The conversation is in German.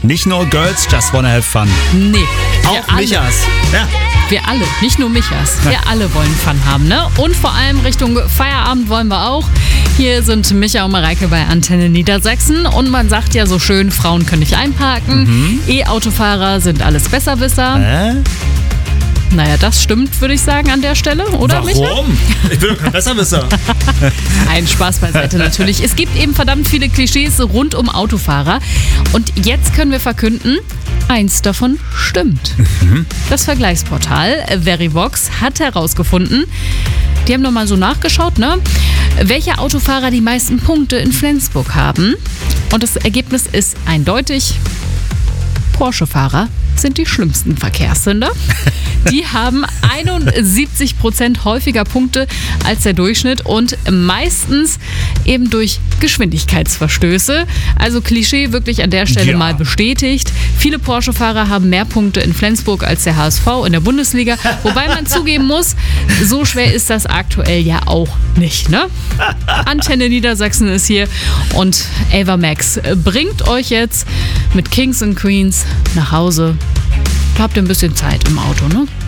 Nicht nur Girls Just Wanna Have Fun. Nee, Auch Michas. Ja. Wir alle, nicht nur Michas. Wir alle wollen Fun haben, ne? Und vor allem Richtung Feierabend wollen wir auch. Hier sind Micha und Mareike bei Antenne Niedersachsen. Und man sagt ja so schön, Frauen können nicht einparken. E-Autofahrer sind alles Besserwisser. Naja, das stimmt, würde ich sagen, an der Stelle, oder Micha? Warum? Ich bin doch kein Besserwisser. Ein Spaß beiseite natürlich. Es gibt eben verdammt viele Klischees rund um Autofahrer. Und jetzt können wir verkünden, eins davon stimmt. Das Vergleichsportal Verivox hat herausgefunden, die haben nochmal so nachgeschaut, ne? Welche Autofahrer die meisten Punkte in Flensburg haben. Und das Ergebnis ist eindeutig: Porsche-Fahrer sind die schlimmsten Verkehrssünder. Die haben 71% häufiger Punkte als der Durchschnitt und meistens eben durch Geschwindigkeitsverstöße. Also Klischee wirklich an der Stelle mal bestätigt. Viele Porsche-Fahrer haben mehr Punkte in Flensburg als der HSV in der Bundesliga. Wobei man zugeben muss, so schwer ist das aktuell ja auch nicht, ne? Antenne Niedersachsen ist hier und Ava Max bringt euch jetzt mit Kings and Queens nach Hause. Habt ihr ein bisschen Zeit im Auto, ne?